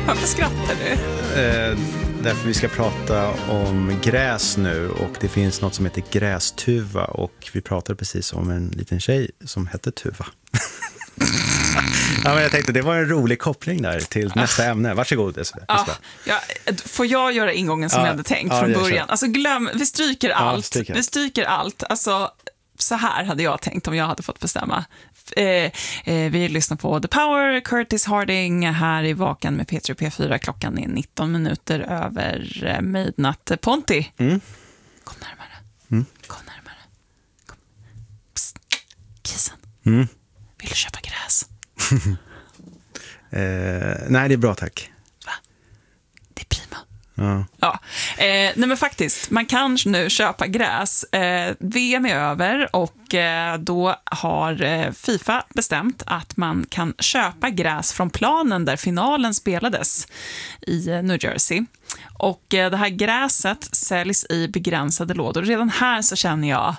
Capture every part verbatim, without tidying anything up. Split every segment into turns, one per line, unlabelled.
Varför skrattar du?
Eh, därför vi ska prata om gräs nu, och det finns något som heter grästuva, och vi pratade precis om en liten tjej som hette Tuva. Ja, men jag tänkte det var en rolig koppling där till nästa ämne. Varsågod.
Ja, ja, får jag göra ingången som
ja,
jag hade tänkt
ja,
från början? Alltså glöm, vi stryker allt.
Ja, stryker.
Vi stryker allt. Alltså, så här hade jag tänkt om jag hade fått bestämma. Eh, eh, vi lyssnar på The Power, Curtis Harding här i Vakan med P tre P fyra. Klockan är nitton minuter över eh, midnatt. Ponti,
mm.
kom närmare.
Mm.
Kom närmare. Kom. Psst. Kisen.
Mm.
Vill du köpa gräs?
eh, nej, det är bra, tack.
Va? Det är prima.
Ja.
Ja. Eh, nej men faktiskt, man kan nu köpa gräs. Eh, V M är över, och eh, då har eh, FIFA bestämt att man kan köpa gräs från planen där finalen spelades i eh, New Jersey. Och eh, det här gräset säljs i begränsade lådor. Redan här så känner jag...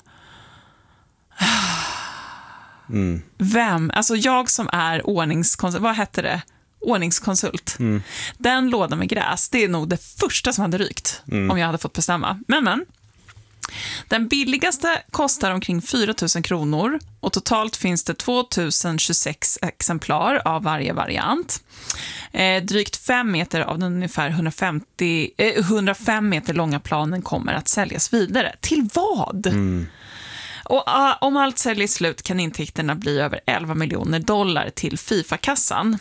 Mm.
Vem? Alltså jag som är ordningskonsult, vad heter det? Ordningskonsult.
Mm.
Den lådan med gräs, det är nog det första som hade rykt mm. om jag hade fått bestämma. Men men, den billigaste kostar omkring fyra tusen kronor, och totalt finns det två tusen tjugosex exemplar av varje variant. Eh, drygt fem meter av den ungefär hundrafemtio, eh, hundrafem meter långa planen kommer att säljas vidare. Till vad?
Mm.
Och uh, om allt säljer slut kan intäkterna bli över elva miljoner dollar till FIFA-kassan.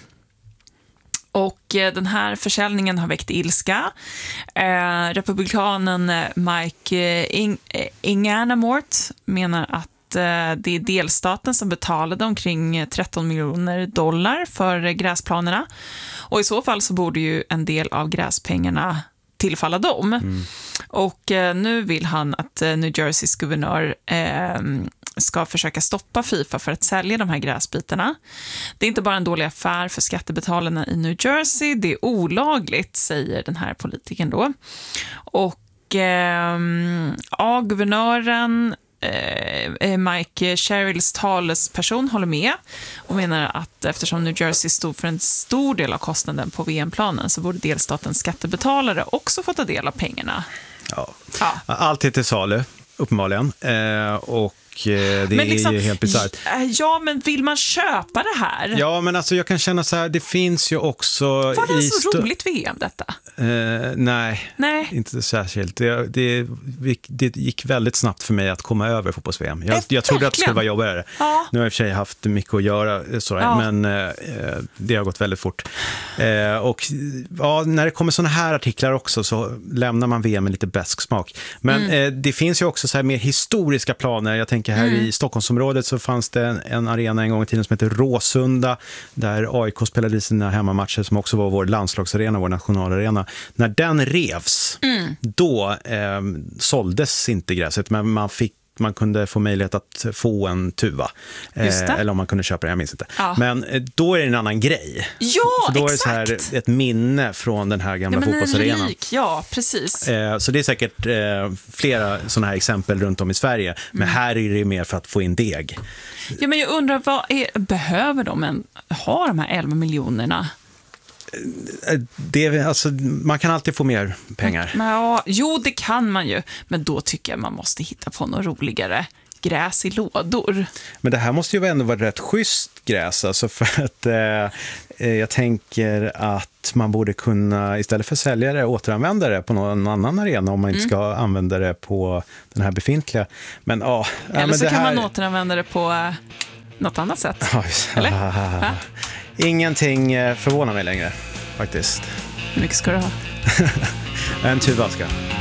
Och eh, den här försäljningen har väckt ilska. Eh, republikanen Mike eh, Ing- eh, Inganamort menar att eh, det är delstaten som betalade omkring tretton miljoner dollar för eh, gräsplanerna. Och i så fall så borde ju en del av gräspengarna tillfalla dem. Mm. Och eh, nu vill han att eh, New Jerseys guvernör eh, ska försöka stoppa FIFA för att sälja de här gräsbitarna. Det är inte bara en dålig affär för skattebetalarna i New Jersey, det är olagligt, säger den här politikern då. Och eh, ja, guvernören eh, Mike Sherrills talesperson håller med och menar att eftersom New Jersey stod för en stor del av kostnaden på V M-planen så borde delstatens skattebetalare också få ta del av pengarna.
Ja.
Ja.
Allt är till salu, uppenbarligen. Eh, och det men liksom, är ju helt bizarrt.
Ja, men vill man köpa det här?
Ja, men alltså jag kan känna så här, det finns ju också...
Var det
i
så
st-
roligt V M detta?
Eh, nej,
nej,
inte särskilt. Det, det, det gick väldigt snabbt för mig att komma över fotbolls-V M. Jag, jag trodde att det skulle vara jobbigare.
Ja.
Nu har jag i och för sig haft mycket att göra, sådär, ja. men eh, det har gått väldigt fort. Eh, och ja, när det kommer såna här artiklar också så lämnar man V M med lite besk smak. Men mm. eh, det finns ju också så här mer historiska planer. Jag tänker här mm. i Stockholmsområdet så fanns det en, en arena en gång i tiden som heter Råsunda, där A I K spelade sina hemmamatcher, som också var vår landslagsarena, vår nationalarena. När den revs, mm. då eh, såldes inte gräset, men man fick man kunde få möjlighet att få en tuva. Eh, eller om man kunde köpa det, jag minns inte. Ja. Men eh, då är det en annan grej.
Ja,
för då
exakt.
är det så här ett minne från den här gamla ja, fotbollsarenan.
Ja, precis.
Eh, så det är säkert eh, flera sådana här exempel runt om i Sverige. Men mm. här är det mer för att få in deg.
Ja, men jag undrar, vad är, behöver de en, ha de här elva miljonerna?
Det, alltså, man kan alltid få mer pengar.
Men, ja, jo, det kan man ju. Men då tycker jag man måste hitta på något roligare. Gräs i lådor.
Men det här måste ju ändå vara rätt schysst gräs. Alltså för att eh, jag tänker att man borde kunna, istället för säljare, återanvända det på någon annan arena om man inte mm. ska använda det på den här befintliga. Men, ja,
Eller
men
så
det
kan
här...
man återanvända det på eh, något annat sätt.
Eller? Ha? Ingenting förvånar mig längre, faktiskt.
Hur mycket ska du ha?
En tuva ska.